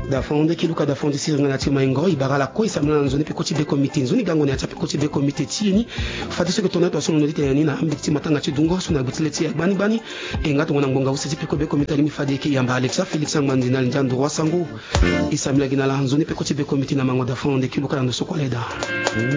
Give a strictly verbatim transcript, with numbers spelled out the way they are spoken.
da fonde kiluka da fonde siranga na tima ngo ibara la ko isamna nzoni pe koti be comité nzoni gango ne acha pe koti be comité tini fati ce que ton to sono ndite ni na ambiti matanga chidungo sona butileti ya bani bani engato ngona ngonga usiti pe ko be comité ni fadi ke yamba Alexa Felix Ngandina njando roi sango isamla gina la nzoni pe koti be comité na mango da fonde kiluka na sokoleda